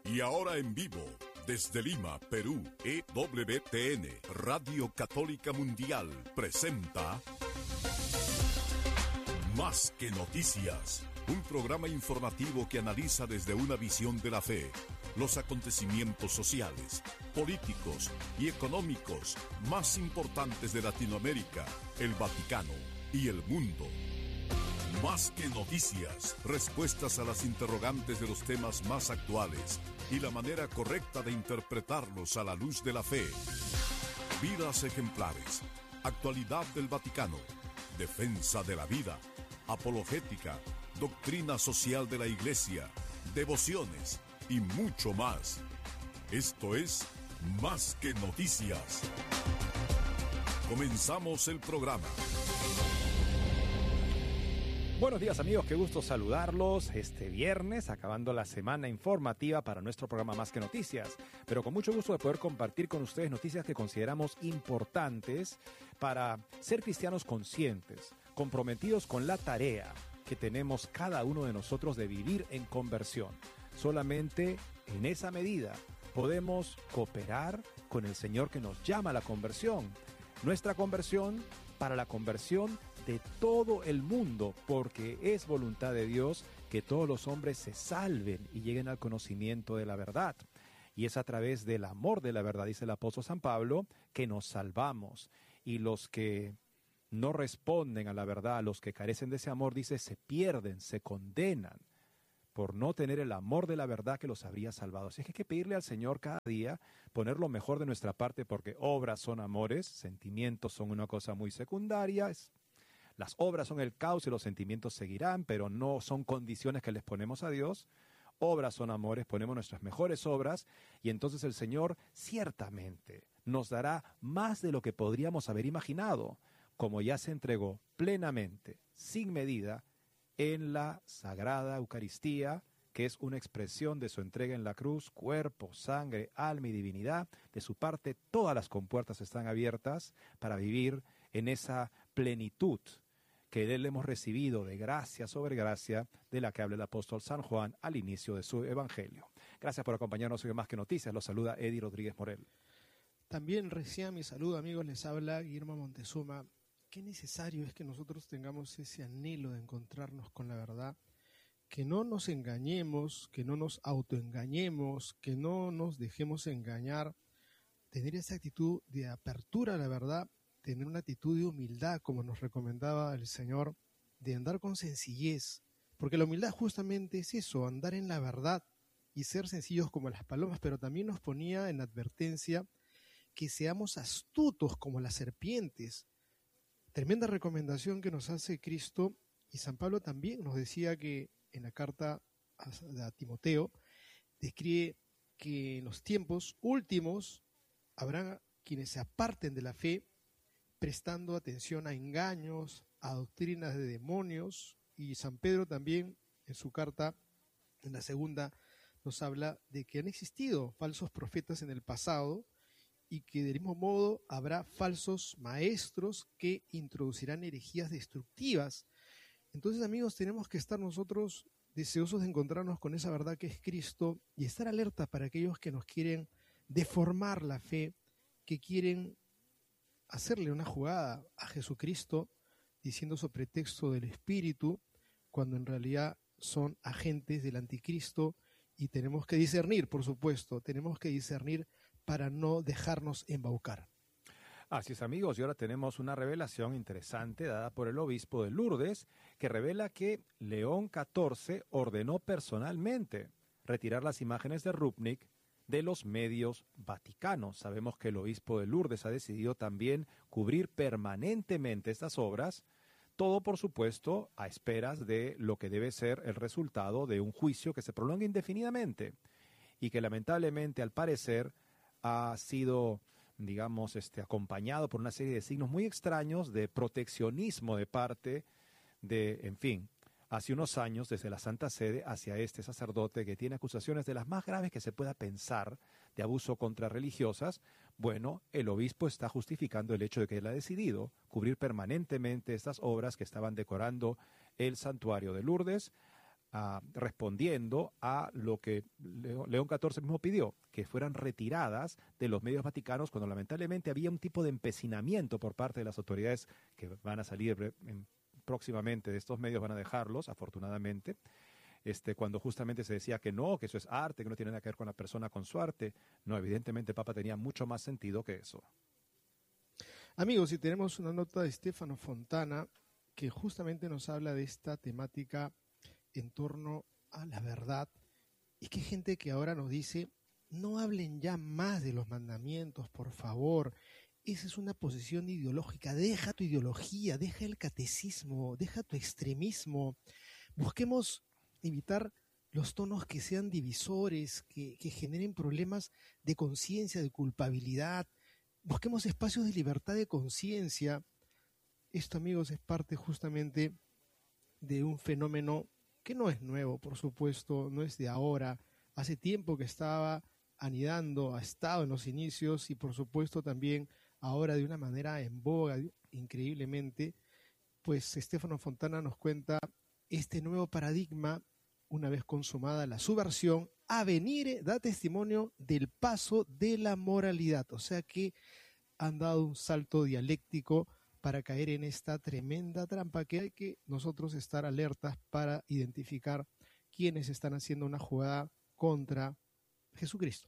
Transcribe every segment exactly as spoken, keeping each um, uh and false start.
Y ahora en vivo, desde Lima, Perú, E W T N, Radio Católica Mundial, presenta Más que Noticias, un programa informativo que analiza desde una visión de la fe los acontecimientos sociales, políticos y económicos más importantes de Latinoamérica, el Vaticano y el mundo. Más que noticias, respuestas a las interrogantes de los temas más actuales y la manera correcta de interpretarlos a la luz de la fe. Vidas ejemplares, actualidad del Vaticano, defensa de la vida, apologética, doctrina social de la Iglesia, devociones y mucho más. Esto es Más que Noticias. Comenzamos el programa. Buenos días amigos, qué gusto saludarlos este viernes, acabando la semana informativa para nuestro programa Más que Noticias, pero con mucho gusto de poder compartir con ustedes noticias que consideramos importantes para ser cristianos conscientes, comprometidos con la tarea que tenemos cada uno de nosotros de vivir en conversión. Solamente en esa medida podemos cooperar con el Señor que nos llama a la conversión. Nuestra conversión para la conversión de todo el mundo, porque es voluntad de Dios que todos los hombres se salven y lleguen al conocimiento de la verdad. Y es a través del amor de la verdad, dice el apóstol San Pablo, que nos salvamos. Y los que no responden a la verdad, los que carecen de ese amor, dice, se pierden, se condenan por no tener el amor de la verdad que los habría salvado. Así es que hay que pedirle al Señor cada día, poner lo mejor de nuestra parte, porque obras son amores, sentimientos son una cosa muy secundaria. Es, las obras son el cauce, los sentimientos seguirán, pero no son condiciones que les ponemos a Dios. Obras son amores, ponemos nuestras mejores obras, y entonces el Señor ciertamente nos dará más de lo que podríamos haber imaginado, como ya se entregó plenamente, sin medida, en la Sagrada Eucaristía, que es una expresión de su entrega en la cruz, cuerpo, sangre, alma y divinidad. De su parte, todas las compuertas están abiertas para vivir en esa plenitud que de él hemos recibido de gracia sobre gracia, de la que habla el apóstol San Juan al inicio de su evangelio. Gracias por acompañarnos hoy en Más que Noticias. Los saluda Eddie Rodríguez Morel. También recién mi saludo, amigos, les habla Guillermo Montezuma. Qué necesario es que nosotros tengamos ese anhelo de encontrarnos con la verdad, que no nos engañemos, que no nos autoengañemos, que no nos dejemos engañar, tener esa actitud de apertura a la verdad, tener una actitud de humildad, como nos recomendaba el Señor, de andar con sencillez, porque la humildad justamente es eso, andar en la verdad y ser sencillos como las palomas, pero también nos ponía en advertencia que seamos astutos como las serpientes. Tremenda recomendación que nos hace Cristo, y San Pablo también nos decía que en la carta a, a Timoteo describe que en los tiempos últimos habrá quienes se aparten de la fe prestando atención a engaños, a doctrinas de demonios, y San Pedro también en su carta, en la segunda, nos habla de que han existido falsos profetas en el pasado, y que del mismo modo habrá falsos maestros que introducirán herejías destructivas. Entonces, amigos, tenemos que estar nosotros deseosos de encontrarnos con esa verdad que es Cristo y estar alerta para aquellos que nos quieren deformar la fe, que quieren hacerle una jugada a Jesucristo diciendo sobre pretexto del Espíritu, cuando en realidad son agentes del Anticristo, y tenemos que discernir, por supuesto, tenemos que discernir para no dejarnos embaucar. Así es, amigos, y ahora tenemos una revelación interesante dada por el obispo de Lourdes, que revela que León catorce ordenó personalmente retirar las imágenes de Rupnik de los medios vaticanos. Sabemos que el obispo de Lourdes ha decidido también cubrir permanentemente estas obras, todo, por supuesto, a esperas de lo que debe ser el resultado de un juicio que se prolonga indefinidamente y que lamentablemente, al parecer, ha sido, digamos, este, acompañado por una serie de signos muy extraños de proteccionismo de parte de, en fin, hace unos años desde la Santa Sede hacia este sacerdote que tiene acusaciones de las más graves que se pueda pensar de abuso contra religiosas. Bueno, el obispo está justificando el hecho de que él ha decidido cubrir permanentemente estas obras que estaban decorando el santuario de Lourdes, uh, respondiendo a lo que Leo, León catorce mismo pidió, que fueran retiradas de los medios vaticanos cuando lamentablemente había un tipo de empecinamiento por parte de las autoridades que van a salir en, próximamente de estos medios, van a dejarlos, afortunadamente, este, cuando justamente se decía que no, que eso es arte, que no tiene nada que ver con la persona con su arte. No, evidentemente el Papa tenía mucho más sentido que eso. Amigos, y tenemos una nota de Stefano Fontana que justamente nos habla de esta temática en torno a la verdad, y que hay gente que ahora nos dice, no hablen ya más de los mandamientos, por favor, esa es una posición ideológica, deja tu ideología, deja el catecismo, deja tu extremismo, busquemos evitar los tonos que sean divisores, que, que generen problemas de conciencia, de culpabilidad, busquemos espacios de libertad de conciencia. Esto, amigos, es parte justamente de un fenómeno que no es nuevo, por supuesto, no es de ahora. Hace tiempo que estaba anidando, ha estado en los inicios y, por supuesto, también ahora de una manera en boga, increíblemente. Pues Stefano Fontana nos cuenta este nuevo paradigma, una vez consumada la subversión, Avenire da testimonio del paso de la moralidad. O sea que han dado un salto dialéctico para caer en esta tremenda trampa que hay que nosotros estar alertas para identificar quienes están haciendo una jugada contra Jesucristo.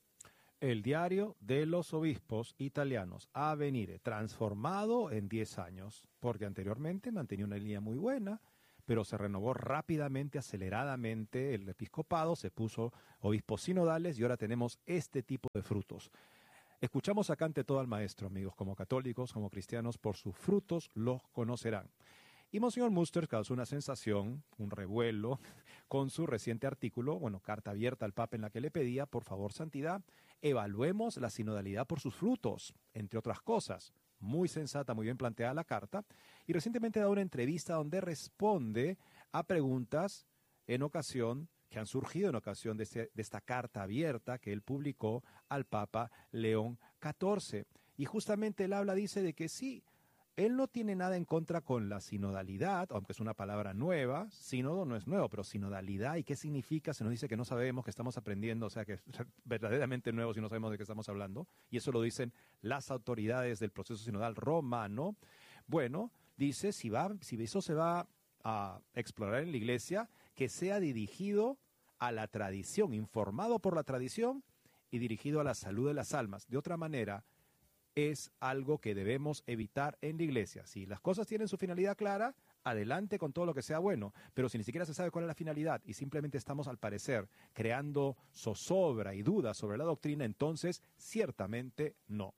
El diario de los obispos italianos, Avenire, transformado en diez años, porque anteriormente mantenía una línea muy buena, pero se renovó rápidamente, aceleradamente el episcopado, se puso obispos sinodales y ahora tenemos este tipo de frutos. Escuchamos acá ante todo al maestro, amigos, como católicos, como cristianos, por sus frutos los conocerán. Y Monseñor Musters causó una sensación, un revuelo, con su reciente artículo, bueno, carta abierta al Papa en la que le pedía, por favor, santidad, evaluemos la sinodalidad por sus frutos, entre otras cosas. Muy sensata, muy bien planteada la carta, y recientemente ha dado una entrevista donde responde a preguntas en ocasión, que han surgido en ocasión de, este, de esta carta abierta que él publicó al Papa León catorce. Y justamente él habla, dice, de que sí, él no tiene nada en contra con la sinodalidad, aunque es una palabra nueva, sínodo no es nuevo, pero sinodalidad, ¿y qué significa? Se nos dice que no sabemos, que estamos aprendiendo, o sea, que es verdaderamente nuevo si no sabemos de qué estamos hablando, y eso lo dicen las autoridades del proceso sinodal romano. Bueno, dice, si, va, si eso se va a explorar en la iglesia, que sea dirigido a la tradición, informado por la tradición y dirigido a la salud de las almas. De otra manera, es algo que debemos evitar en la iglesia. Si las cosas tienen su finalidad clara, adelante con todo lo que sea bueno, pero si ni siquiera se sabe cuál es la finalidad y simplemente estamos, al parecer, creando zozobra y dudas sobre la doctrina, entonces ciertamente no.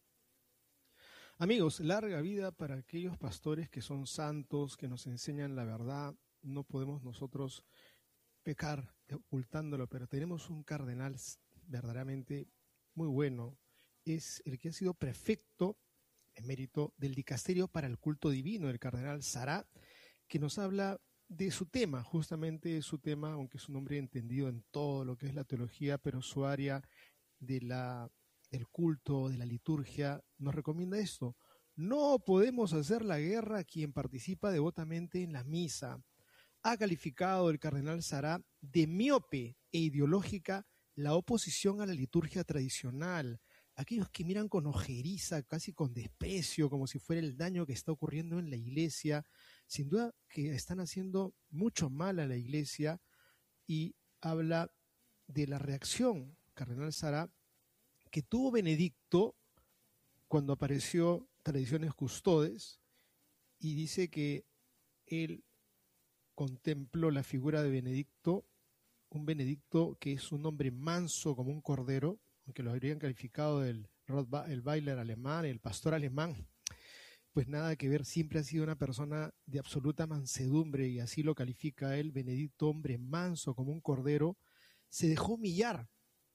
Amigos, larga vida para aquellos pastores que son santos, que nos enseñan la verdad. No podemos nosotros pecar ocultándolo, pero tenemos un cardenal verdaderamente muy bueno. Es el que ha sido prefecto emérito del dicasterio para el culto divino, el cardenal Sará, que nos habla de su tema, justamente su tema, aunque es un hombre entendido en todo lo que es la teología, pero su área de la, del culto, de la liturgia, nos recomienda esto. No podemos hacer la guerra a quien participa devotamente en la misa. Ha calificado el cardenal Sará de miope e ideológica la oposición a la liturgia tradicional. Aquellos que miran con ojeriza, casi con desprecio, como si fuera el daño que está ocurriendo en la iglesia, sin duda que están haciendo mucho mal a la iglesia, y habla de la reacción, cardenal Sará, que tuvo Benedicto cuando apareció Tradiciones Custodes, y dice que él contempló la figura de Benedicto, un Benedicto que es un hombre manso como un cordero, aunque lo habrían calificado el Rottweiler alemán, el pastor alemán, pues nada que ver, siempre ha sido una persona de absoluta mansedumbre, y así lo califica él, Benedicto, hombre manso como un cordero, se dejó humillar,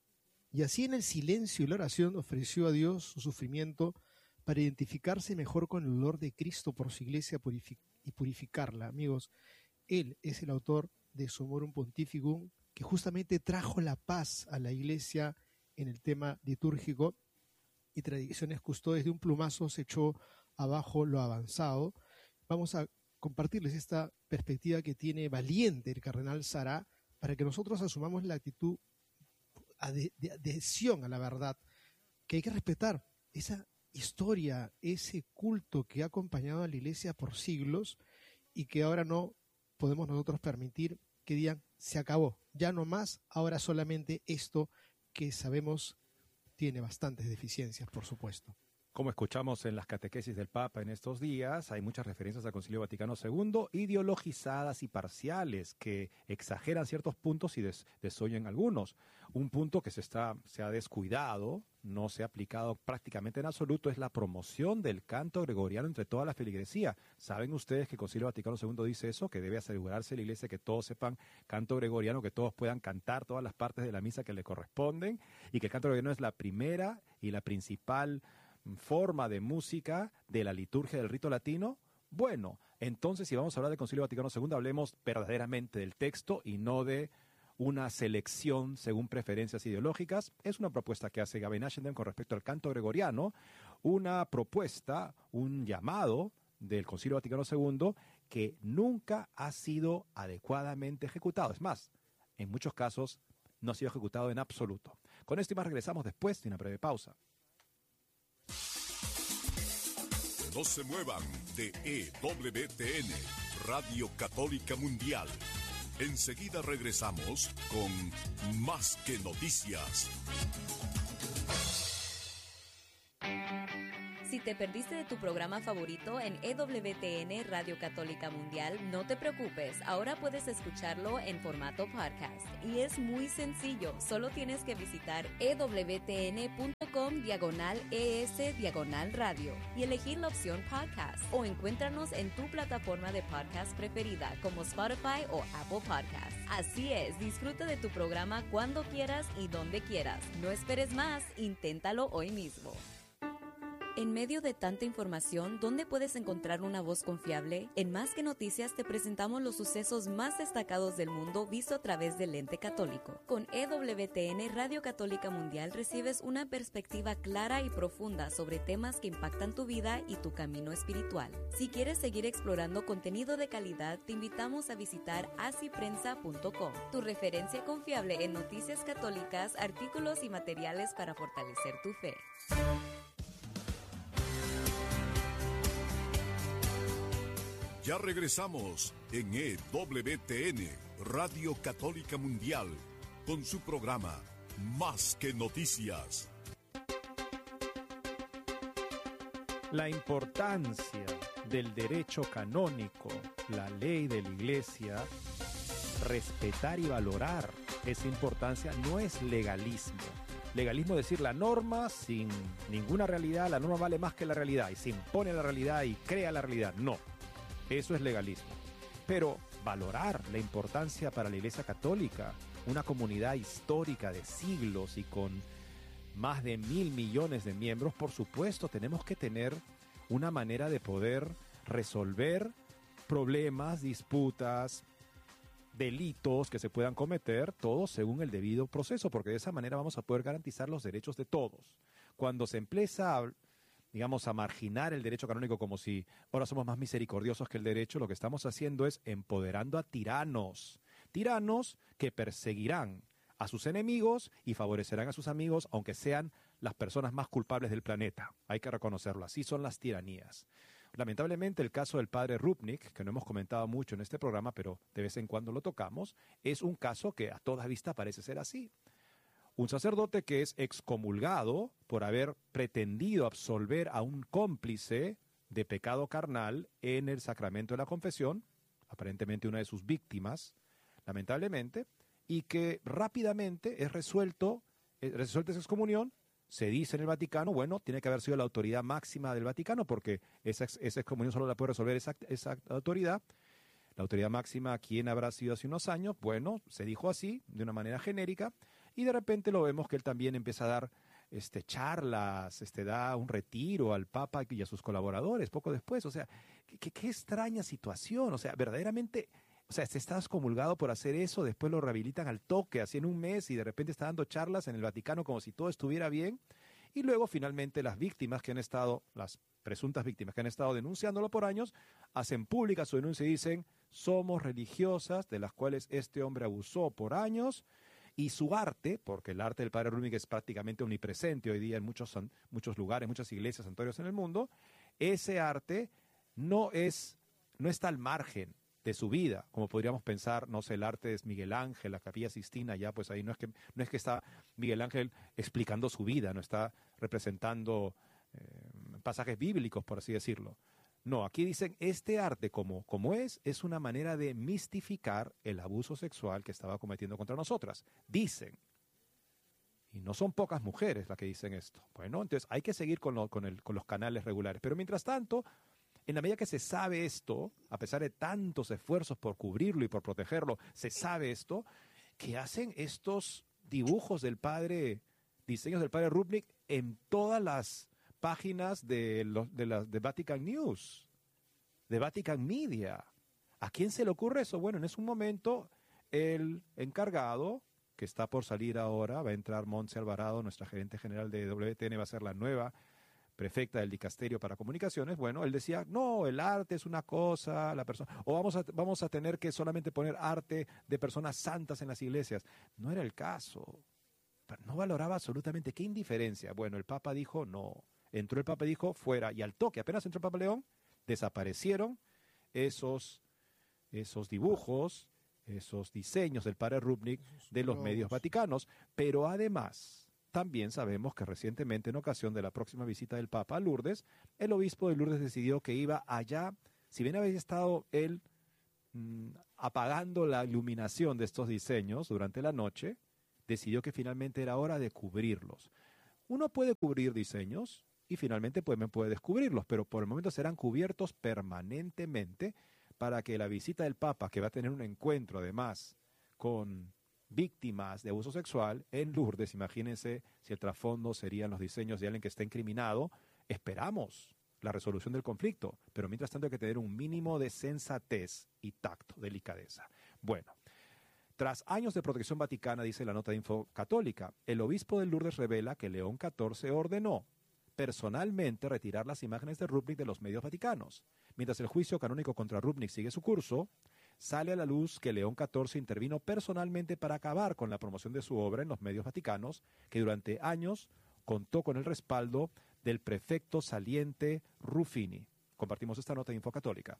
y así en el silencio y la oración ofreció a Dios su sufrimiento para identificarse mejor con el dolor de Cristo por su iglesia purific- y purificarla. Amigos, él es el autor de Summorum Pontificum, que justamente trajo la paz a la iglesia en el tema litúrgico, y Tradiciones Custodes de un plumazo se echó abajo lo avanzado. Vamos a compartirles esta perspectiva que tiene valiente el cardenal Sará para que nosotros asumamos la actitud de, de adhesión a la verdad, que hay que respetar esa historia, ese culto que ha acompañado a la Iglesia por siglos y que ahora no podemos nosotros permitir que digan, se acabó, ya no más, ahora solamente esto que sabemos tiene bastantes deficiencias, por supuesto. Como escuchamos en las catequesis del Papa en estos días, hay muchas referencias al Concilio Vaticano segundo, ideologizadas y parciales, que exageran ciertos puntos y des, desoyen algunos. Un punto que se, está, se ha descuidado, no se ha aplicado prácticamente en absoluto, es la promoción del canto gregoriano entre toda la feligresía. ¿Saben ustedes que el Concilio Vaticano segundo dice eso? Que debe asegurarse la Iglesia que todos sepan canto gregoriano, que todos puedan cantar todas las partes de la misa que le corresponden, y que el canto gregoriano es la primera y la principal forma de música de la liturgia del rito latino. Bueno, entonces si vamos a hablar del Concilio Vaticano segundo, hablemos verdaderamente del texto y no de una selección según preferencias ideológicas. Es una propuesta que hace Gavin Ashenden con respecto al canto gregoriano, una propuesta, un llamado del Concilio Vaticano segundo que nunca ha sido adecuadamente ejecutado. Es más, en muchos casos no ha sido ejecutado en absoluto. Con esto y más regresamos después de una breve pausa. No se muevan de E W T N, Radio Católica Mundial. Enseguida regresamos con Más que Noticias. Si te perdiste de tu programa favorito en E W T N Radio Católica Mundial, no te preocupes, ahora puedes escucharlo en formato podcast. Y es muy sencillo, solo tienes que visitar ewtn.com diagonal ES diagonal radio y elegir la opción podcast, o encuéntranos en tu plataforma de podcast preferida como Spotify o Apple Podcasts. Así es, disfruta de tu programa cuando quieras y donde quieras. No esperes más, inténtalo hoy mismo. En medio de tanta información, ¿dónde puedes encontrar una voz confiable? En Más que Noticias te presentamos los sucesos más destacados del mundo visto a través del lente católico. Con E W T N Radio Católica Mundial recibes una perspectiva clara y profunda sobre temas que impactan tu vida y tu camino espiritual. Si quieres seguir explorando contenido de calidad, te invitamos a visitar así prensa punto com, tu referencia confiable en noticias católicas, artículos y materiales para fortalecer tu fe. Ya regresamos en E W T N, Radio Católica Mundial, con su programa Más que Noticias. La importancia del derecho canónico, la ley de la Iglesia, respetar y valorar esa importancia no es legalismo. Legalismo es decir, la norma sin ninguna realidad, la norma vale más que la realidad y se impone la realidad y crea la realidad. No. Eso es legalismo. Pero valorar la importancia para la Iglesia Católica, una comunidad histórica de siglos y con más de mil millones de miembros, por supuesto, tenemos que tener una manera de poder resolver problemas, disputas, delitos que se puedan cometer, todos según el debido proceso, porque de esa manera vamos a poder garantizar los derechos de todos. Cuando se empieza a digamos, a marginar el derecho canónico como si ahora somos más misericordiosos que el derecho, lo que estamos haciendo es empoderando a tiranos. Tiranos que perseguirán a sus enemigos y favorecerán a sus amigos, aunque sean las personas más culpables del planeta. Hay que reconocerlo, así son las tiranías. Lamentablemente, el caso del padre Rupnik, que no hemos comentado mucho en este programa, pero de vez en cuando lo tocamos, es un caso que a toda vista parece ser así. Un sacerdote que es excomulgado por haber pretendido absolver a un cómplice de pecado carnal en el sacramento de la confesión, aparentemente una de sus víctimas, lamentablemente, y que rápidamente es resuelto, es resuelta esa excomunión. Se dice en el Vaticano, bueno, tiene que haber sido la autoridad máxima del Vaticano, porque esa, esa excomunión solo la puede resolver esa, esa autoridad. La autoridad máxima, ¿quién habrá sido hace unos años? Bueno, se dijo así, de una manera genérica, y de repente lo vemos que él también empieza a dar este, charlas, este, da un retiro al Papa y a sus colaboradores poco después. O sea, qué, qué extraña situación. O sea, verdaderamente, o sea, se está excomulgado por hacer eso, después lo rehabilitan al toque, así en un mes, y de repente está dando charlas en el Vaticano como si todo estuviera bien. Y luego, finalmente, las víctimas que han estado, las presuntas víctimas que han estado denunciándolo por años, hacen pública su denuncia y dicen, somos religiosas de las cuales este hombre abusó por años, y su arte, porque el arte del padre Rubnik es prácticamente omnipresente hoy día en muchos, muchos lugares, muchas iglesias, santuarios en el mundo, ese arte no, es, no está al margen de su vida, como podríamos pensar, no sé, el arte de Miguel Ángel, la Capilla Sistina, ya pues ahí no es que, no es que está Miguel Ángel explicando su vida, no está representando eh, pasajes bíblicos, por así decirlo. No, aquí dicen, este arte como, como es, es una manera de mistificar el abuso sexual que estaba cometiendo contra nosotras. Dicen, y no son pocas mujeres las que dicen esto. Bueno, entonces hay que seguir con, lo, con, el, con los canales regulares. Pero mientras tanto, en la medida que se sabe esto, a pesar de tantos esfuerzos por cubrirlo y por protegerlo, se sabe esto, que hacen estos dibujos del padre, diseños del padre Rubnik en todas las páginas de, los, de, la, de Vatican News, de Vatican Media. ¿A quién se le ocurre eso? Bueno, en ese momento el encargado, que está por salir ahora, va a entrar Montse Alvarado, nuestra gerente general de W T N, va a ser la nueva prefecta del Dicasterio para Comunicaciones. Bueno, él decía, no, el arte es una cosa, la persona, o vamos a, vamos a tener que solamente poner arte de personas santas en las iglesias. No era el caso. No valoraba absolutamente. ¿Qué indiferencia? Bueno, el Papa dijo, no. Entró el Papa y dijo, fuera. Y al toque, apenas entró el Papa León, desaparecieron esos, esos dibujos, esos diseños del padre Rubnik de los medios vaticanos. Pero además, también sabemos que recientemente, en ocasión de la próxima visita del Papa a Lourdes, el obispo de Lourdes decidió que iba allá, si bien había estado él mmm, apagando la iluminación de estos diseños durante la noche, decidió que finalmente era hora de cubrirlos. Uno puede cubrir diseños y finalmente puede, puede descubrirlos, pero por el momento serán cubiertos permanentemente para que la visita del Papa, que va a tener un encuentro además con víctimas de abuso sexual en Lourdes, imagínense si el trasfondo serían los diseños de alguien que está incriminado, esperamos la resolución del conflicto, pero mientras tanto hay que tener un mínimo de sensatez y tacto, delicadeza. Bueno, tras años de protección vaticana, dice la nota de Info Católica, el obispo de Lourdes revela que León catorce ordenó personalmente retirar las imágenes de Rubnik de los medios vaticanos. Mientras el juicio canónico contra Rubnik sigue su curso, sale a la luz que León catorce intervino personalmente para acabar con la promoción de su obra en los medios vaticanos, que durante años contó con el respaldo del prefecto saliente Ruffini. Compartimos esta nota de Info Católica.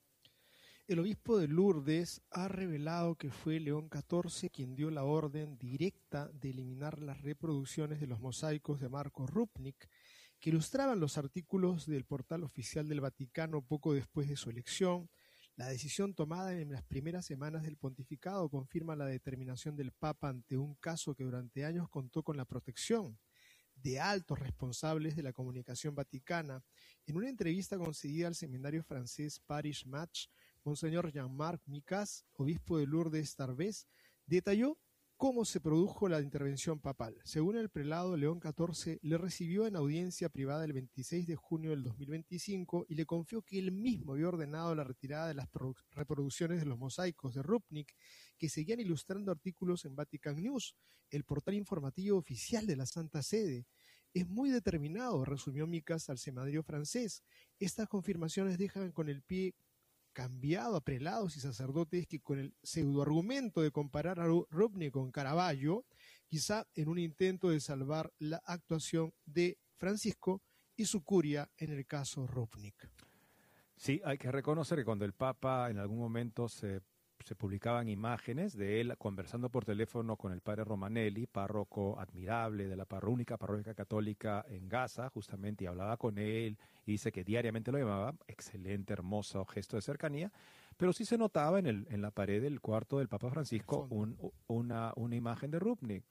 El obispo de Lourdes ha revelado que fue León catorce quien dio la orden directa de eliminar las reproducciones de los mosaicos de Marco Rubnik, que ilustraban los artículos del portal oficial del Vaticano poco después de su elección. La decisión tomada en las primeras semanas del pontificado confirma la determinación del Papa ante un caso que durante años contó con la protección de altos responsables de la comunicación vaticana. En una entrevista concedida al seminario francés Parish Match, Monseñor Jean-Marc Micas, obispo de Lourdes Tarbes, detalló cómo se produjo la intervención papal. Según el prelado, León catorce le recibió en audiencia privada el veintiséis de junio del dos mil veinticinco y le confió que él mismo había ordenado la retirada de las reproducciones de los mosaicos de Rubnik que seguían ilustrando artículos en Vatican News, el portal informativo oficial de la Santa Sede. Es muy determinado, resumió Micas al semanario francés. Estas confirmaciones dejan con el pie cambiado a prelados y sacerdotes que con el pseudoargumento de comparar a Rubnik con Caravaggio, quizá en un intento de salvar la actuación de Francisco y su curia en el caso Rubnik. Sí, hay que reconocer que cuando el Papa en algún momento se, se publicaban imágenes de él conversando por teléfono con el padre Romanelli, párroco admirable de la parro, única parroquia católica en Gaza, justamente, y hablaba con él, y dice que diariamente lo llamaba, excelente, hermoso gesto de cercanía, pero sí se notaba en, el, en la pared del cuarto del Papa Francisco un, una, una imagen de Rubnik.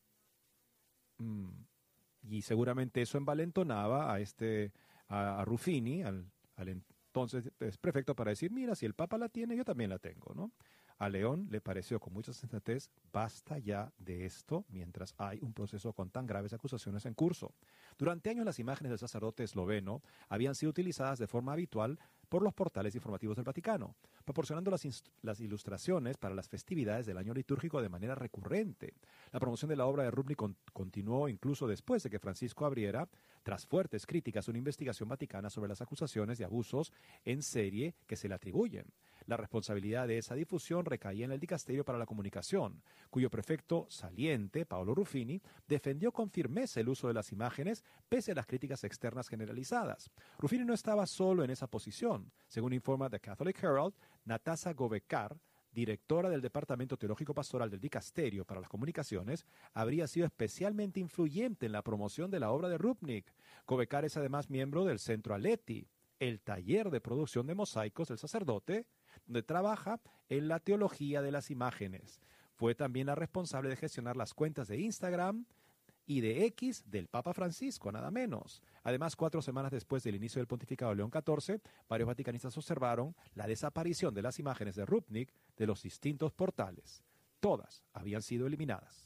Mm, y seguramente eso envalentonaba a, este, a, a Ruffini, al, al entonces es prefecto, para decir, mira, si el Papa la tiene, yo también la tengo, ¿no? A León le pareció con mucha sensatez, basta ya de esto mientras hay un proceso con tan graves acusaciones en curso. Durante años las imágenes del sacerdote esloveno habían sido utilizadas de forma habitual por los portales informativos del Vaticano, proporcionando las, las ilustraciones para las festividades del año litúrgico de manera recurrente. La promoción de la obra de Rupnik con, continuó incluso después de que Francisco abriera, tras fuertes críticas, una investigación vaticana sobre las acusaciones de abusos en serie que se le atribuyen. La responsabilidad de esa difusión recaía en el Dicasterio para la Comunicación, cuyo prefecto saliente, Paolo Ruffini, defendió con firmeza el uso de las imágenes pese a las críticas externas generalizadas. Ruffini no estaba solo en esa posición. Según informa The Catholic Herald, Natasa Govekar, directora del Departamento Teológico Pastoral del Dicasterio para las Comunicaciones, habría sido especialmente influyente en la promoción de la obra de Rupnik. Govekar es además miembro del Centro Aletti, el taller de producción de mosaicos del sacerdote, donde trabaja en la teología de las imágenes. Fue también la responsable de gestionar las cuentas de Instagram y de X del Papa Francisco, nada menos. Además, cuatro semanas después del inicio del pontificado de León catorce, varios vaticanistas observaron la desaparición de las imágenes de Rupnik de los distintos portales. Todas habían sido eliminadas.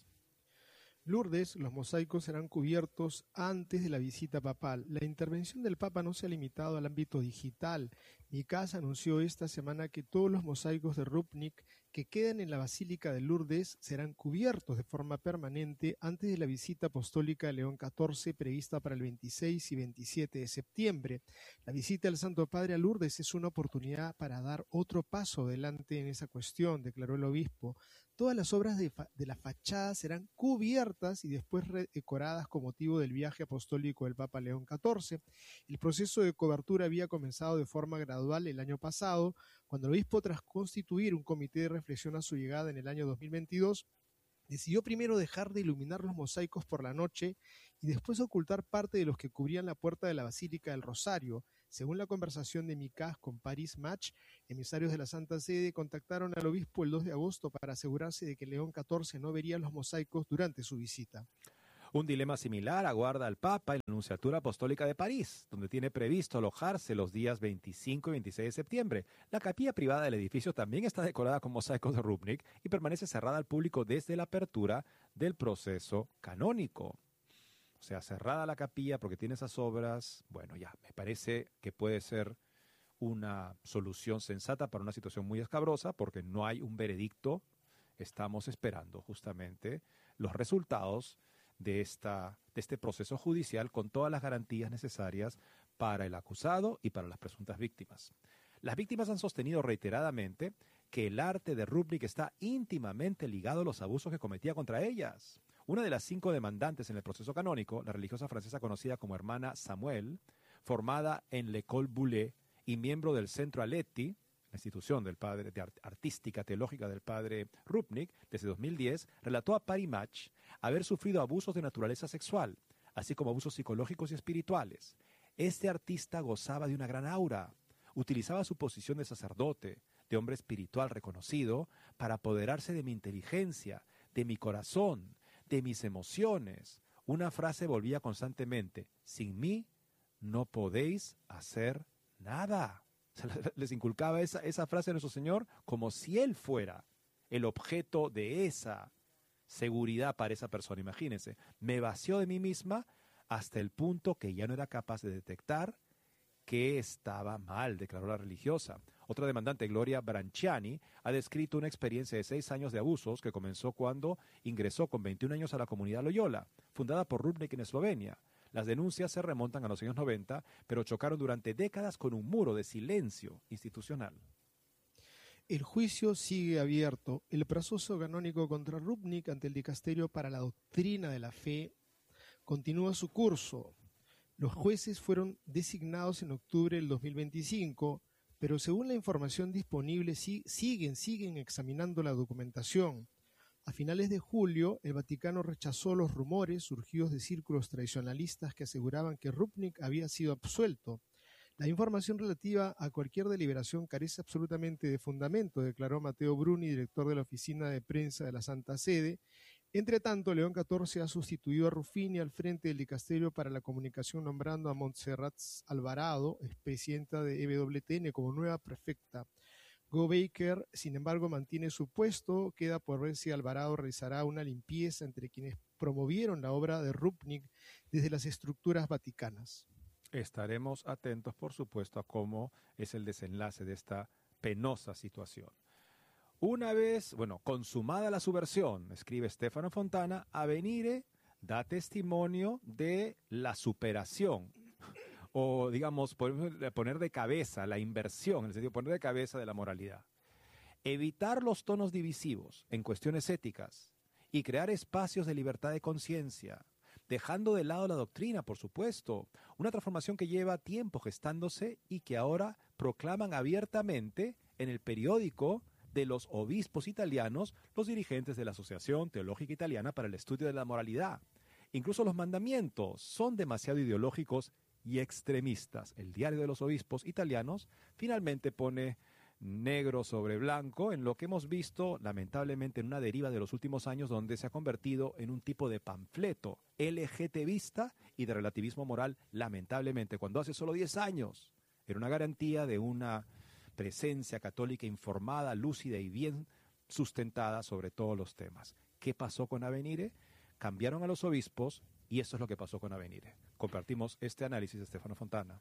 Lourdes, los mosaicos serán cubiertos antes de la visita papal. La intervención del Papa no se ha limitado al ámbito digital. Micasa anunció esta semana que todos los mosaicos de Rupnik que quedan en la Basílica de Lourdes serán cubiertos de forma permanente antes de la visita apostólica de León catorce prevista para el veintiséis y veintisiete de septiembre. La visita del Santo Padre a Lourdes es una oportunidad para dar otro paso adelante en esa cuestión, declaró el obispo. Todas las obras de, fa- de la fachada serán cubiertas y después redecoradas con motivo del viaje apostólico del Papa León catorce. El proceso de cobertura había comenzado de forma gradual el año pasado, cuando el obispo, tras constituir un comité de reflexión a su llegada en el año dos mil veintidós, decidió primero dejar de iluminar los mosaicos por la noche y después ocultar parte de los que cubrían la puerta de la Basílica del Rosario. Según la conversación de Micas con Paris Match, emisarios de la Santa Sede contactaron al obispo el dos de agosto para asegurarse de que León catorce no vería los mosaicos durante su visita. Un dilema similar aguarda al Papa en la Nunciatura Apostólica de París, donde tiene previsto alojarse los días veinticinco y veintiséis de septiembre. La capilla privada del edificio también está decorada con mosaicos de Rupnik y permanece cerrada al público desde la apertura del proceso canónico. O sea, cerrada la capilla porque tiene esas obras. Bueno, ya, me parece que puede ser una solución sensata para una situación muy escabrosa porque no hay un veredicto. Estamos esperando justamente los resultados de, esta, de este proceso judicial con todas las garantías necesarias para el acusado y para las presuntas víctimas. Las víctimas han sostenido reiteradamente que el arte de Rupnik está íntimamente ligado a los abusos que cometía contra ellas. Una de las cinco demandantes en el proceso canónico, la religiosa francesa conocida como hermana Samuel, formada en l'École Boulet y miembro del Centro Aletti, la institución del padre, de art, artística teológica del padre Rupnik, desde dos mil diez, relató a Paris Match haber sufrido abusos de naturaleza sexual, así como abusos psicológicos y espirituales. Este artista gozaba de una gran aura, utilizaba su posición de sacerdote, de hombre espiritual reconocido, para apoderarse de mi inteligencia, de mi corazón, de mis emociones. Una frase volvía constantemente: sin mí no podéis hacer nada. O sea, les inculcaba esa, esa frase a nuestro Señor como si Él fuera el objeto de esa seguridad para esa persona. Imagínense, me vació de mí misma hasta el punto que ya no era capaz de detectar que estaba mal, declaró la religiosa. Otra demandante, Gloria Branciani, ha descrito una experiencia de seis años de abusos que comenzó cuando ingresó con veintiún años a la comunidad Loyola, fundada por Rupnik en Eslovenia. Las denuncias se remontan a los años noventa, pero chocaron durante décadas con un muro de silencio institucional. El juicio sigue abierto. El proceso canónico contra Rupnik ante el Dicasterio para la Doctrina de la Fe continúa su curso. Los jueces fueron designados en octubre del dos mil veinticinco, pero según la información disponible sí, siguen, siguen examinando la documentación. A finales de julio, el Vaticano rechazó los rumores surgidos de círculos tradicionalistas que aseguraban que Rupnik había sido absuelto. La información relativa a cualquier deliberación carece absolutamente de fundamento, declaró Matteo Bruni, director de la Oficina de Prensa de la Santa Sede. Entre tanto, León catorce ha sustituido a Ruffini al frente del Dicasterio para la Comunicación, nombrando a Montserrat Alvarado, expresidenta de E W T N, como nueva prefecta. Go Baker, sin embargo, mantiene su puesto. Queda por ver si Alvarado realizará una limpieza entre quienes promovieron la obra de Rupnik desde las estructuras vaticanas. Estaremos atentos, por supuesto, a cómo es el desenlace de esta penosa situación. Una vez, bueno, consumada la subversión, escribe Stefano Fontana, Avvenire da testimonio de la superación, o digamos, poner de cabeza, la inversión, en el sentido de poner de cabeza de la moralidad. Evitar los tonos divisivos en cuestiones éticas y crear espacios de libertad de conciencia, dejando de lado la doctrina, por supuesto, una transformación que lleva tiempo gestándose y que ahora proclaman abiertamente en el periódico de los obispos italianos, los dirigentes de la Asociación Teológica Italiana para el Estudio de la Moralidad. Incluso los mandamientos son demasiado ideológicos y extremistas. El Diario de los Obispos Italianos finalmente pone negro sobre blanco en lo que hemos visto lamentablemente en una deriva de los últimos años, donde se ha convertido en un tipo de panfleto LGTBista y de relativismo moral, lamentablemente, cuando hace solo diez años era una garantía de una presencia católica informada, lúcida y bien sustentada sobre todos los temas. ¿Qué pasó con Avvenire? Cambiaron a los obispos y eso es lo que pasó con Avvenire. Compartimos este análisis de Stefano Fontana.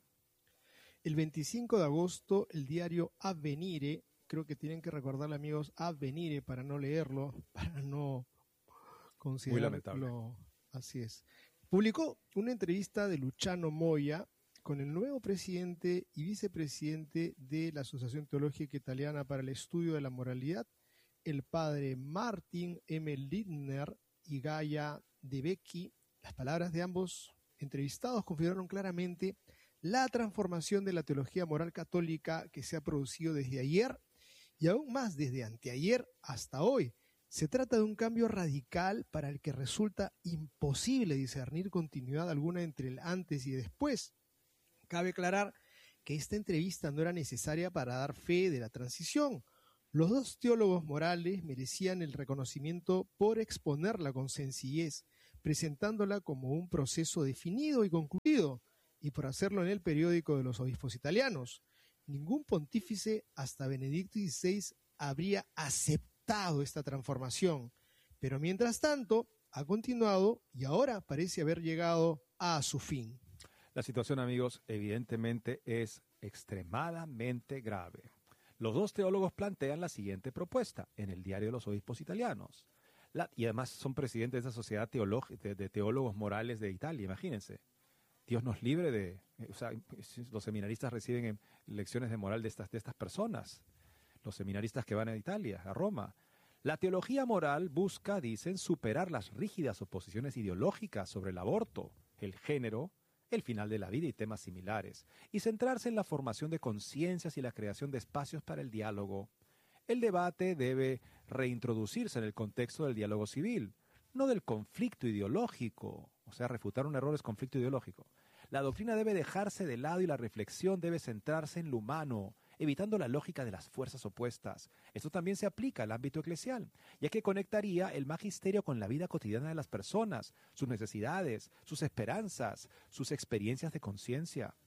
El veinticinco de agosto, el diario Avvenire, creo que tienen que recordarle, amigos, Avvenire para no leerlo, para no considerarlo. Muy lamentable. Así es. Publicó una entrevista de Luciano Moya con el nuevo presidente y vicepresidente de la Asociación Teológica Italiana para el Estudio de la Moralidad, el padre Martin M. Lindner y Gaia De Becchi. Las palabras de ambos entrevistados configuraron claramente la transformación de la teología moral católica que se ha producido desde ayer y aún más desde anteayer hasta hoy. Se trata de un cambio radical para el que resulta imposible discernir continuidad alguna entre el antes y el después. Cabe aclarar que esta entrevista no era necesaria para dar fe de la transición. Los dos teólogos morales merecían el reconocimiento por exponerla con sencillez, presentándola como un proceso definido y concluido, y por hacerlo en el periódico de los obispos italianos. Ningún pontífice hasta Benedicto dieciséis habría aceptado esta transformación, pero mientras tanto ha continuado y ahora parece haber llegado a su fin. La situación, amigos, evidentemente es extremadamente grave. Los dos teólogos plantean la siguiente propuesta en el Diario de los Obispos Italianos. La, y además son presidentes de esa sociedad de, de teólogos morales de Italia, imagínense. Dios nos libre de... O sea, los seminaristas reciben lecciones de moral de estas, de estas personas. Los seminaristas que van a Italia, a Roma. La teología moral busca, dicen, superar las rígidas oposiciones ideológicas sobre el aborto, el género, el final de la vida y temas similares, y centrarse en la formación de conciencias y la creación de espacios para el diálogo. El debate debe reintroducirse en el contexto del diálogo civil, no del conflicto ideológico, o sea, refutar un error es conflicto ideológico. La doctrina debe dejarse de lado y la reflexión debe centrarse en lo humano, evitando la lógica de las fuerzas opuestas. Esto también se aplica al ámbito eclesial, ya que conectaría el magisterio con la vida cotidiana de las personas, sus necesidades, sus esperanzas, sus experiencias de conciencia.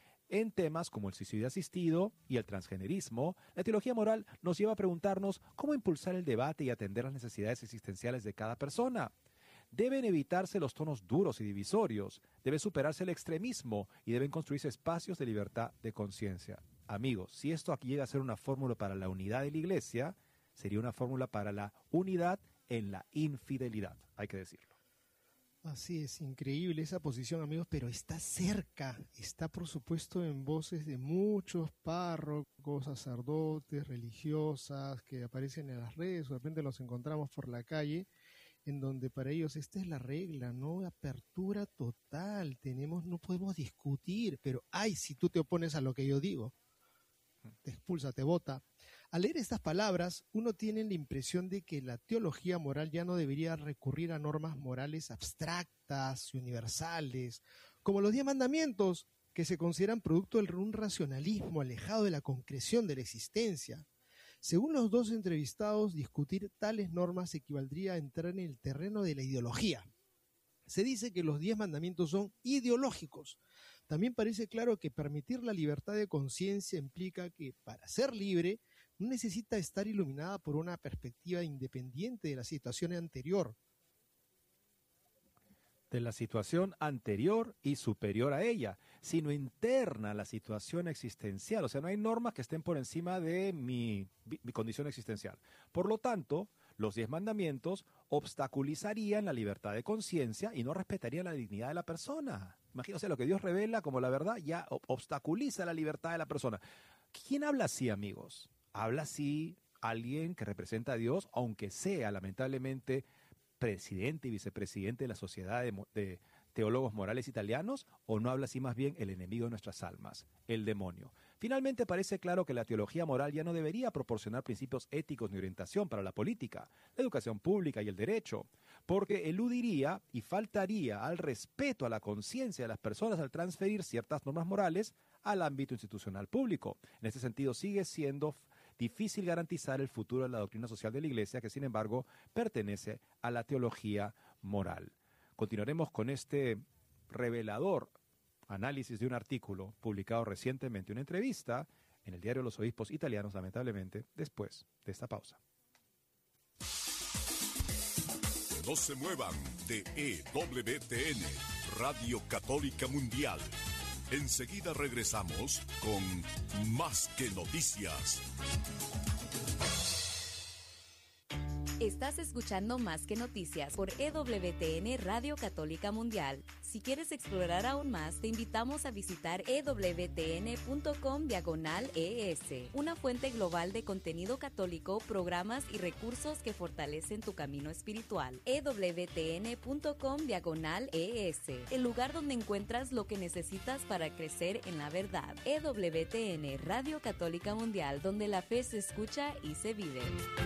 En temas como el suicidio asistido y el transgenerismo, la teología moral nos lleva a preguntarnos cómo impulsar el debate y atender las necesidades existenciales de cada persona. Deben evitarse los tonos duros y divisorios, debe superarse el extremismo y deben construirse espacios de libertad de conciencia. Amigos, si esto aquí llega a ser una fórmula para la unidad de la Iglesia, sería una fórmula para la unidad en la infidelidad, hay que decirlo. Así es, increíble esa posición, amigos, pero está cerca, está por supuesto en voces de muchos párrocos, sacerdotes, religiosas que aparecen en las redes, o de repente los encontramos por la calle, en donde para ellos esta es la regla, ¿no? Apertura total, tenemos, no podemos discutir, pero ay, si tú te opones a lo que yo digo, te expulsa, te bota. Al leer estas palabras, uno tiene la impresión de que la teología moral ya no debería recurrir a normas morales abstractas y universales, como los diez mandamientos, que se consideran producto de un racionalismo alejado de la concreción de la existencia. Según los dos entrevistados, discutir tales normas equivaldría a entrar en el terreno de la ideología. Se dice que los diez mandamientos son ideológicos. También parece claro que permitir la libertad de conciencia implica que, para ser libre, no necesita estar iluminada por una perspectiva independiente de la situación anterior. de la situación anterior y superior a ella, sino interna a la situación existencial. O sea, no hay normas que estén por encima de mi, mi condición existencial. Por lo tanto, los diez mandamientos obstaculizarían la libertad de conciencia y no respetarían la dignidad de la persona. Imagínense, lo que Dios revela como la verdad ya obstaculiza la libertad de la persona. ¿Quién habla así, amigos? Habla así alguien que representa a Dios, aunque sea lamentablemente presidente y vicepresidente de la Sociedad de, de Teólogos Morales Italianos, o no habla así más bien el enemigo de nuestras almas, el demonio. Finalmente parece claro que la teología moral ya no debería proporcionar principios éticos ni orientación para la política, la educación pública y el derecho, porque eludiría y faltaría al respeto a la conciencia de las personas al transferir ciertas normas morales al ámbito institucional público. En este sentido sigue siendo difícil garantizar el futuro de la doctrina social de la Iglesia, que sin embargo pertenece a la teología moral. Continuaremos con este revelador análisis de un artículo publicado recientemente, una entrevista en el Diario de los Obispos Italianos, lamentablemente, después de esta pausa. No se muevan de E W T N, Radio Católica Mundial. Enseguida regresamos con Más que Noticias. Estás escuchando Más que Noticias por E W T N Radio Católica Mundial. Si quieres explorar aún más, te invitamos a visitar e w t n punto com diagonal E S, una fuente global de contenido católico, programas y recursos que fortalecen tu camino espiritual. e w t n punto com diagonal E S, el lugar donde encuentras lo que necesitas para crecer en la verdad. E W T N Radio Católica Mundial, donde la fe se escucha y se vive.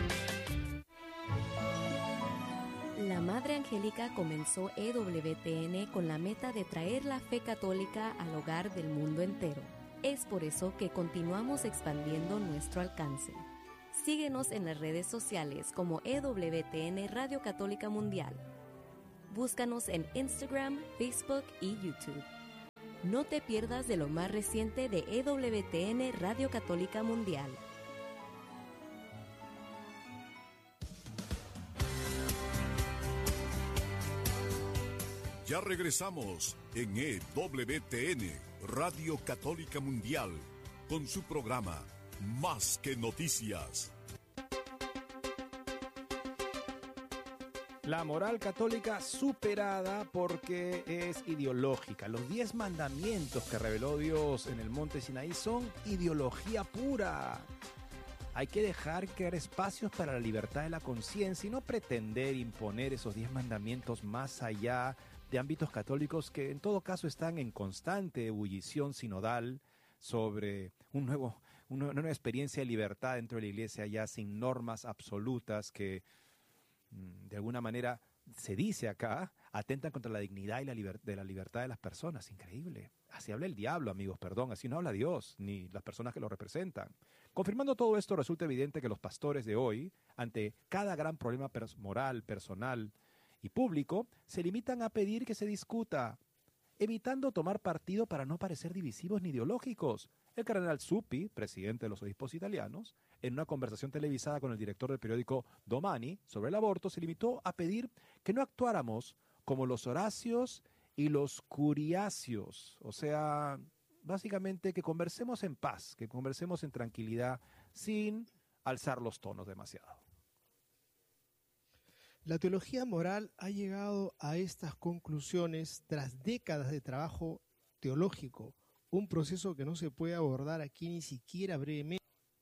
La Madre Angélica comenzó E W T N con la meta de traer la fe católica al hogar del mundo entero. Es por eso que continuamos expandiendo nuestro alcance. Síguenos en las redes sociales como E W T N Radio Católica Mundial. Búscanos en Instagram, Facebook y YouTube. No te pierdas de lo más reciente de E W T N Radio Católica Mundial. Ya regresamos en E W T N, Radio Católica Mundial, con su programa Más que Noticias. La moral católica superada porque es ideológica. Los diez mandamientos que reveló Dios en el monte Sinaí son ideología pura. Hay que dejar crear espacios para la libertad de la conciencia y no pretender imponer esos diez mandamientos más allá de ámbitos católicos que en todo caso están en constante ebullición sinodal sobre un nuevo, una nueva experiencia de libertad dentro de la Iglesia, ya sin normas absolutas que de alguna manera, se dice acá, atentan contra la dignidad y la liber- de la libertad de las personas. Increíble. Así habla el diablo, amigos, perdón. Así no habla Dios, ni las personas que lo representan. Confirmando todo esto, resulta evidente que los pastores de hoy, ante cada gran problema pers- moral, personal y público, se limitan a pedir que se discuta, evitando tomar partido para no parecer divisivos ni ideológicos. El cardenal Zuppi, presidente de los obispos italianos, en una conversación televisada con el director del periódico Domani sobre el aborto, se limitó a pedir que no actuáramos como los Horacios y los Curiacios. O sea, básicamente que conversemos en paz, que conversemos en tranquilidad, sin alzar los tonos demasiado. La teología moral ha llegado a estas conclusiones tras décadas de trabajo teológico, un proceso que no se puede abordar aquí ni siquiera brevemente.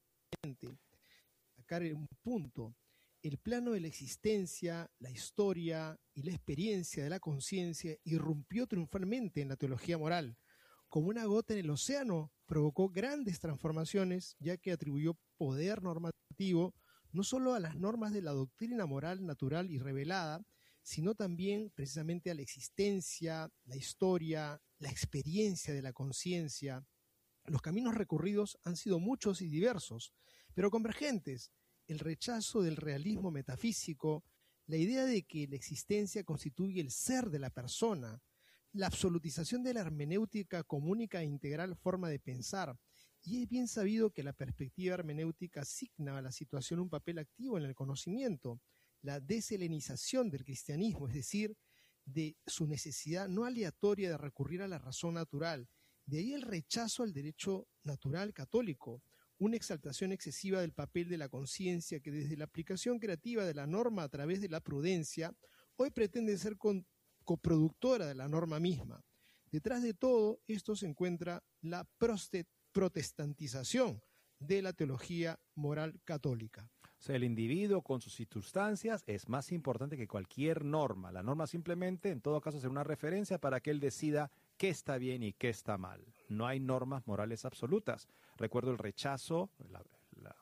Sacar un punto, el plano de la existencia, la historia y la experiencia de la conciencia irrumpió triunfalmente en la teología moral. Como una gota en el océano, provocó grandes transformaciones, ya que atribuyó poder normativo no solo a las normas de la doctrina moral natural y revelada, sino también precisamente a la existencia, la historia, la experiencia de la conciencia. Los caminos recorridos han sido muchos y diversos, pero convergentes. El rechazo del realismo metafísico, la idea de que la existencia constituye el ser de la persona, la absolutización de la hermenéutica como única e integral forma de pensar. Y es bien sabido que la perspectiva hermenéutica asigna a la situación un papel activo en el conocimiento, la deshelenización del cristianismo, es decir, de su necesidad no aleatoria de recurrir a la razón natural. De ahí el rechazo al derecho natural católico, una exaltación excesiva del papel de la conciencia que desde la aplicación creativa de la norma a través de la prudencia, hoy pretende ser con, coproductora de la norma misma. Detrás de todo esto se encuentra la proste, protestantización de la teología moral católica. O sea, el individuo con sus circunstancias es más importante que cualquier norma. La norma simplemente, en todo caso, será una referencia para que él decida qué está bien y qué está mal. No hay normas morales absolutas. Recuerdo el rechazo, la, la,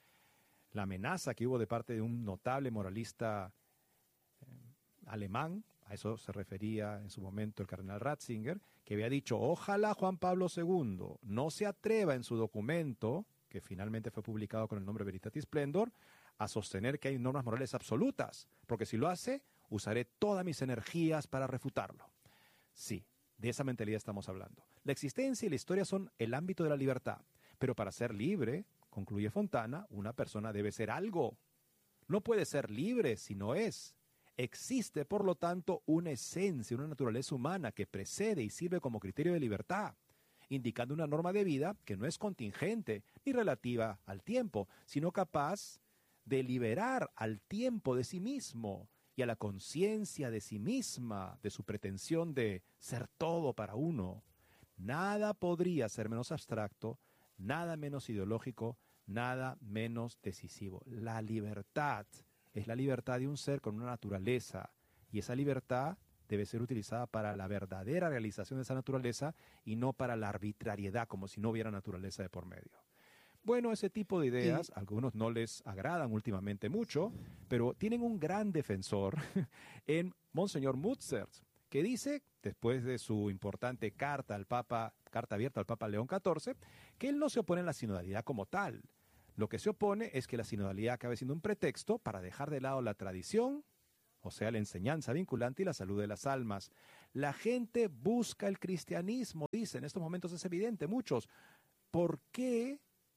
la amenaza que hubo de parte de un notable moralista eh, alemán, a eso se refería en su momento el cardenal Ratzinger, que había dicho, ojalá Juan Pablo segundo no se atreva en su documento, que finalmente fue publicado con el nombre Veritatis Splendor, a sostener que hay normas morales absolutas, porque si lo hace, usaré todas mis energías para refutarlo. Sí, de esa mentalidad estamos hablando. La existencia y la historia son el ámbito de la libertad, pero para ser libre, concluye Fontana, una persona debe ser algo. No puede ser libre si no es. Existe, por lo tanto, una esencia, una naturaleza humana que precede y sirve como criterio de libertad, indicando una norma de vida que no es contingente ni relativa al tiempo, sino capaz de liberar al tiempo de sí mismo y a la conciencia de sí misma, de su pretensión de ser todo para uno. Nada podría ser menos abstracto, nada menos ideológico, nada menos decisivo. La libertad es la libertad de un ser con una naturaleza, y esa libertad debe ser utilizada para la verdadera realización de esa naturaleza y no para la arbitrariedad, como si no hubiera naturaleza de por medio. Bueno, ese tipo de ideas, a algunos no les agradan últimamente mucho, pero tienen un gran defensor en Monseñor Mutzers, que dice, después de su importante carta al Papa, carta abierta al Papa León catorce, que él no se opone a la sinodalidad como tal. Lo que se opone es que la sinodalidad acabe siendo un pretexto para dejar de lado la tradición, o sea, la enseñanza vinculante y la salud de las almas. La gente busca el cristianismo, dice, en estos momentos es evidente, muchos. ¿Por qué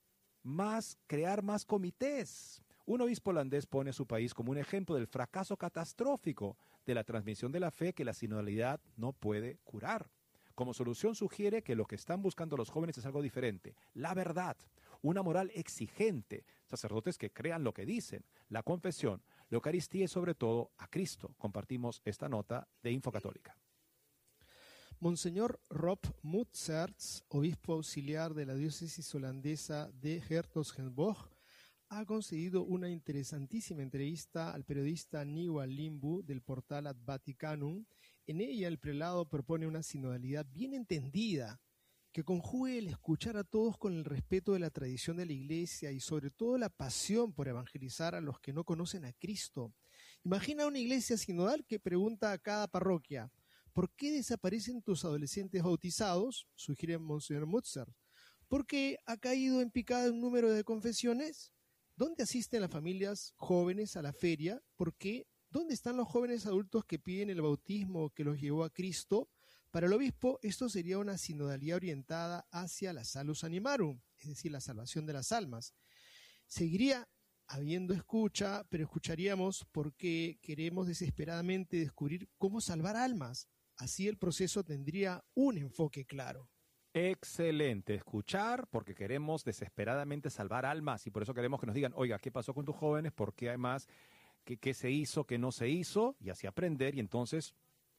más crear más comités? Un obispo holandés pone a su país como un ejemplo del fracaso catastrófico de la transmisión de la fe que la sinodalidad no puede curar. Como solución sugiere que lo que están buscando los jóvenes es algo diferente, la verdad, una moral exigente, sacerdotes que crean lo que dicen, la confesión, la Eucaristía y sobre todo a Cristo. Compartimos esta nota de Infocatólica. Monseñor Rob Mutzers, obispo auxiliar de la diócesis holandesa de Hertogenbosch, ha concedido una interesantísima entrevista al periodista Niwa Limbu del portal Ad Vaticanum. En ella el prelado propone una sinodalidad bien entendida, que conjugue el escuchar a todos con el respeto de la tradición de la Iglesia y sobre todo la pasión por evangelizar a los que no conocen a Cristo. Imagina una iglesia sinodal que pregunta a cada parroquia, ¿por qué desaparecen tus adolescentes bautizados? Sugiere Monseñor Mutzers. ¿Por qué ha caído en picada un número de confesiones? ¿Dónde asisten las familias jóvenes a la feria? ¿Por qué? ¿Dónde están los jóvenes adultos que piden el bautismo que los llevó a Cristo? Para el obispo, esto sería una sinodalidad orientada hacia la salus animarum, es decir, la salvación de las almas. Seguiría habiendo escucha, pero escucharíamos porque queremos desesperadamente descubrir cómo salvar almas. Así el proceso tendría un enfoque claro. Excelente, escuchar porque queremos desesperadamente salvar almas y por eso queremos que nos digan, oiga, ¿qué pasó con tus jóvenes? ¿Por qué además qué, qué se hizo, qué no se hizo? Y así aprender y entonces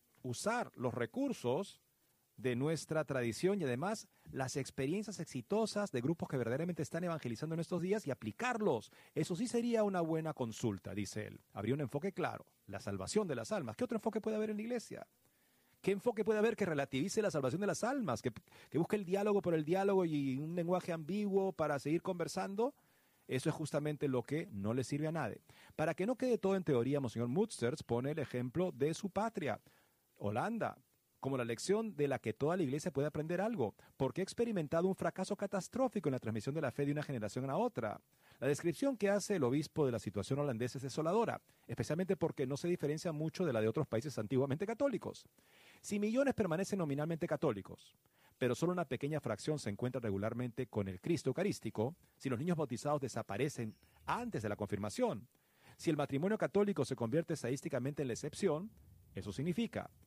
usar los recursos de nuestra tradición y además las experiencias exitosas de grupos que verdaderamente están evangelizando en estos días y aplicarlos. Eso sí sería una buena consulta, dice él. Habría un enfoque claro, la salvación de las almas. ¿Qué otro enfoque puede haber en la iglesia? ¿Qué enfoque puede haber que relativice la salvación de las almas? Que, que busque el diálogo por el diálogo y un lenguaje ambiguo para seguir conversando. Eso es justamente lo que no le sirve a nadie. Para que no quede todo en teoría, Monseñor Mutzers pone el ejemplo de su patria, Holanda, como la lección de la que toda la iglesia puede aprender algo, porque ha experimentado un fracaso catastrófico en la transmisión de la fe de una generación a otra. La descripción que hace el obispo de la situación holandesa es desoladora, especialmente porque no se diferencia mucho de la de otros países antiguamente católicos. Si millones permanecen nominalmente católicos, pero solo una pequeña fracción se encuentra regularmente con el Cristo eucarístico, si los niños bautizados desaparecen antes de la confirmación, si el matrimonio católico se convierte estadísticamente en la excepción, eso significa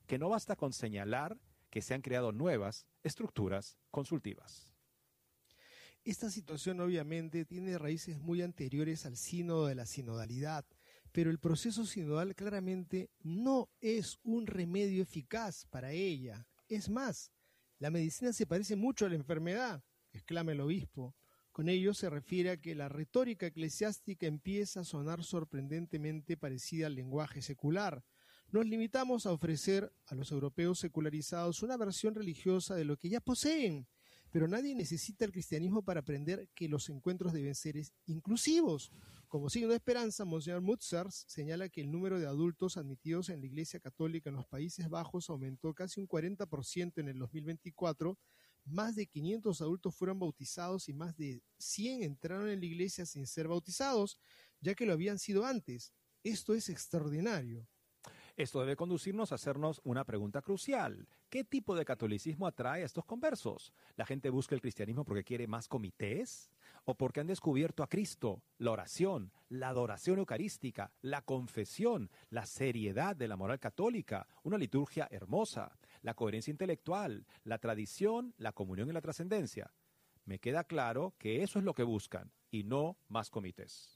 que no basta con señalar que se han creado nuevas estructuras consultivas. Esta situación obviamente tiene raíces muy anteriores al sínodo de la sinodalidad, pero el proceso sinodal claramente no es un remedio eficaz para ella. Es más, la medicina se parece mucho a la enfermedad, exclama el obispo. Con ello se refiere a que la retórica eclesiástica empieza a sonar sorprendentemente parecida al lenguaje secular. Nos limitamos a ofrecer a los europeos secularizados una versión religiosa de lo que ya poseen, pero nadie necesita el cristianismo para aprender que los encuentros deben ser inclusivos. Como signo de esperanza, Monseñor Mutzers señala que el número de adultos admitidos en la Iglesia Católica en los Países Bajos aumentó casi un cuarenta por ciento en el dos mil veinticuatro, más de quinientos adultos fueron bautizados y más de cien entraron en la Iglesia sin ser bautizados, ya que lo habían sido antes. Esto es extraordinario. Esto debe conducirnos a hacernos una pregunta crucial. ¿Qué tipo de catolicismo atrae a estos conversos? ¿La gente busca el cristianismo porque quiere más comités? ¿O porque han descubierto a Cristo, la oración, la adoración eucarística, la confesión, la seriedad de la moral católica, una liturgia hermosa, la coherencia intelectual, la tradición, la comunión y la trascendencia? Me queda claro que eso es lo que buscan y no más comités.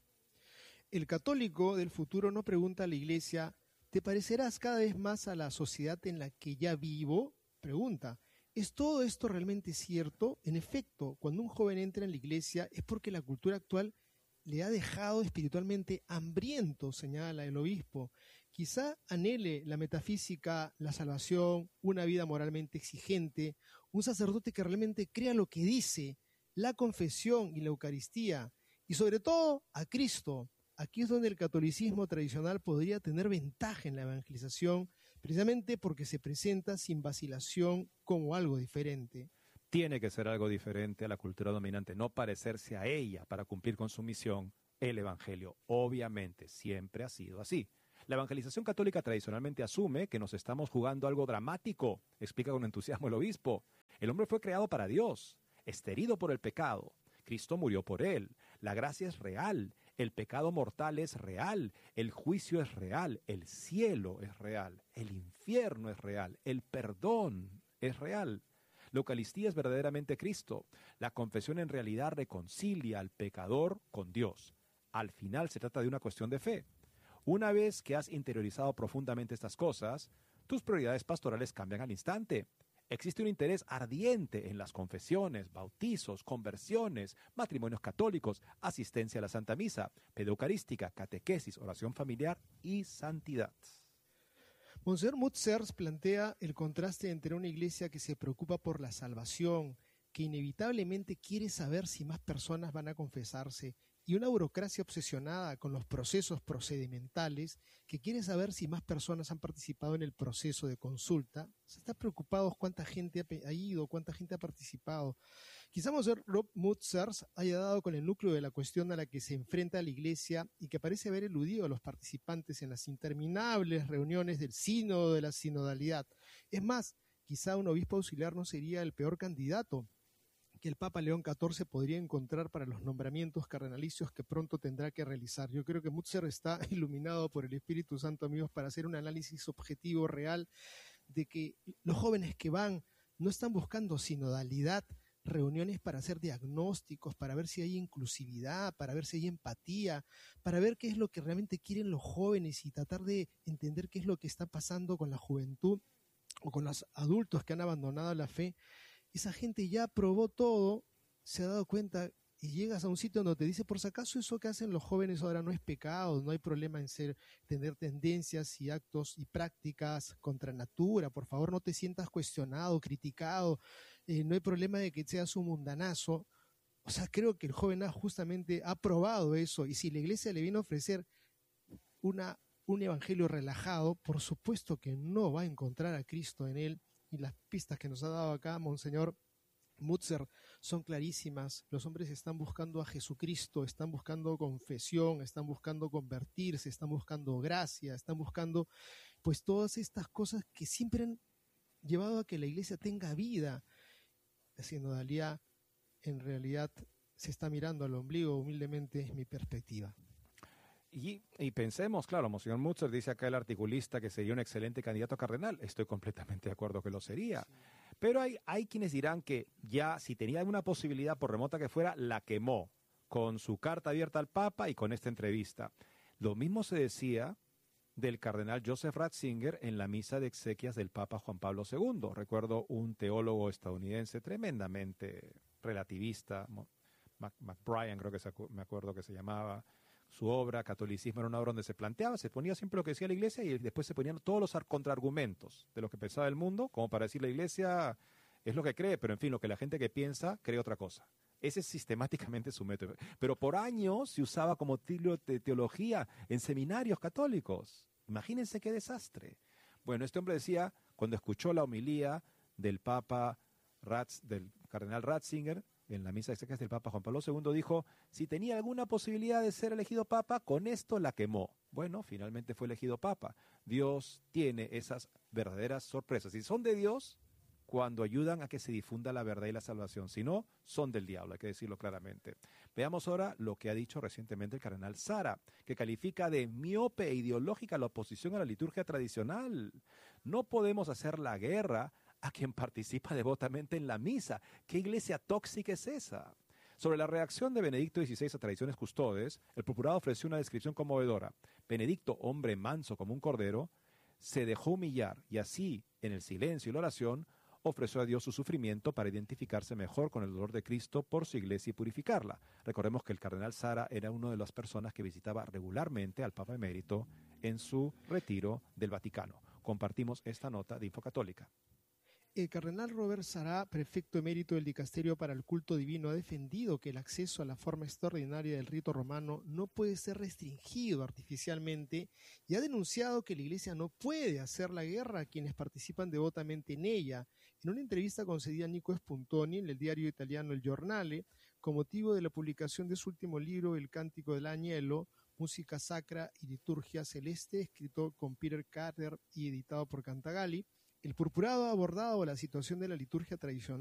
El católico del futuro no pregunta a la Iglesia: ¿te parecerás cada vez más a la sociedad en la que ya vivo? Pregunta: ¿es todo esto realmente cierto? En efecto, cuando un joven entra en la Iglesia es porque la cultura actual le ha dejado espiritualmente hambriento, señala el obispo. Quizá anhele la metafísica, la salvación, una vida moralmente exigente, un sacerdote que realmente crea lo que dice, la confesión y la Eucaristía, y sobre todo a Cristo. Aquí es donde el catolicismo tradicional podría tener ventaja en la evangelización, precisamente porque se presenta sin vacilación como algo diferente. Tiene que ser algo diferente a la cultura dominante, no parecerse a ella para cumplir con su misión, el evangelio. Obviamente, siempre ha sido así. La evangelización católica tradicionalmente asume que nos estamos jugando algo dramático, explica con entusiasmo el obispo. El hombre fue creado para Dios, está herido por el pecado. Cristo murió por él. La gracia es real. El pecado mortal es real, el juicio es real, el cielo es real, el infierno es real, el perdón es real. La Eucaristía es verdaderamente Cristo. La confesión en realidad reconcilia al pecador con Dios. Al final se trata de una cuestión de fe. Una vez que has interiorizado profundamente estas cosas, tus prioridades pastorales cambian al instante. Existe un interés ardiente en las confesiones, bautizos, conversiones, matrimonios católicos, asistencia a la Santa Misa, pedagogia eucarística, catequesis, oración familiar y santidad. Monseñor Mutzers plantea el contraste entre una iglesia que se preocupa por la salvación, que inevitablemente quiere saber si más personas van a confesarse, y una burocracia obsesionada con los procesos procedimentales, que quiere saber si más personas han participado en el proceso de consulta. Se está preocupado cuánta gente ha ido, cuánta gente ha participado. Quizá Monseñor Rob Mutzers haya dado con el núcleo de la cuestión a la que se enfrenta la Iglesia y que parece haber eludido a los participantes en las interminables reuniones del sínodo de la sinodalidad. Es más, quizá un obispo auxiliar no sería el peor candidato que el Papa León catorce podría encontrar para los nombramientos cardenalicios que pronto tendrá que realizar. Yo creo que Mutzers está iluminado por el Espíritu Santo, amigos, para hacer un análisis objetivo, real, de que los jóvenes que van no están buscando sinodalidad, reuniones para hacer diagnósticos, para ver si hay inclusividad, para ver si hay empatía, para ver qué es lo que realmente quieren los jóvenes y tratar de entender qué es lo que está pasando con la juventud o con los adultos que han abandonado la fe. Esa gente ya probó todo, se ha dado cuenta y llegas a un sitio donde te dice, por si acaso eso que hacen los jóvenes ahora no es pecado, no hay problema en ser, tener tendencias y actos y prácticas contra natura, por favor no te sientas cuestionado, criticado, eh, no hay problema de que seas un mundanazo. O sea, creo que el joven ha justamente ha probado eso, y si la iglesia le viene a ofrecer una, un evangelio relajado, por supuesto que no va a encontrar a Cristo en él. Y las pistas que nos ha dado acá Monseñor Mutzers son clarísimas. Los hombres están buscando a Jesucristo, están buscando confesión, están buscando convertirse, están buscando gracia, están buscando pues todas estas cosas que siempre han llevado a que la iglesia tenga vida. La sinodalidad en realidad se está mirando al ombligo, humildemente es mi perspectiva. Y, y pensemos, claro, Monseñor Mutzer dice acá el articulista que sería un excelente candidato a cardenal. Estoy completamente de acuerdo que lo sería. Sí. Pero hay, hay quienes dirán que ya si tenía alguna posibilidad, por remota que fuera, la quemó con su carta abierta al Papa y con esta entrevista. Lo mismo se decía del cardenal Joseph Ratzinger en la misa de exequias del Papa Juan Pablo segundo. Recuerdo un teólogo estadounidense tremendamente relativista, McBrien creo que se, me acuerdo que se llamaba. Su obra, Catolicismo, era una obra donde se planteaba, se ponía siempre lo que decía la Iglesia y después se ponían todos los contraargumentos de lo que pensaba el mundo, como para decir la Iglesia es lo que cree, pero en fin, lo que la gente que piensa cree otra cosa. Ese es sistemáticamente su método. Pero por años se usaba como título de teología en seminarios católicos. Imagínense qué desastre. Bueno, este hombre decía, cuando escuchó la homilía del Papa Ratz, del cardenal Ratzinger, en la misa de exequias del Papa Juan Pablo segundo, dijo, si tenía alguna posibilidad de ser elegido Papa, con esto la quemó. Bueno, finalmente fue elegido Papa. Dios tiene esas verdaderas sorpresas. Y son de Dios cuando ayudan a que se difunda la verdad y la salvación. Si no, son del diablo, hay que decirlo claramente. Veamos ahora lo que ha dicho recientemente el cardenal Sara, que califica de miope e ideológica la oposición a la liturgia tradicional. No podemos hacer la guerra a quien participa devotamente en la misa. ¿Qué iglesia tóxica es esa? Sobre la reacción de Benedicto dieciséis a tradiciones custodes, el procurado ofreció una descripción conmovedora. Benedicto, hombre manso como un cordero, se dejó humillar y así, en el silencio y la oración, ofreció a Dios su sufrimiento para identificarse mejor con el dolor de Cristo por su iglesia y purificarla. Recordemos que el cardenal Sara era una de las personas que visitaba regularmente al Papa Emérito en su retiro del Vaticano. Compartimos esta nota de Infocatólica. El cardenal Robert Sará, prefecto emérito del Dicasterio para el Culto Divino, ha defendido que el acceso a la forma extraordinaria del rito romano no puede ser restringido artificialmente y ha denunciado que la Iglesia no puede hacer la guerra a quienes participan devotamente en ella. En una entrevista concedida a Nico Spuntoni en el diario italiano El Giornale, con motivo de la publicación de su último libro, El Cántico del Agnello, Música Sacra y Liturgia Celeste, escrito con Peter Carter y editado por Cantagalli, el purpurado ha abordado la situación de la liturgia tradicional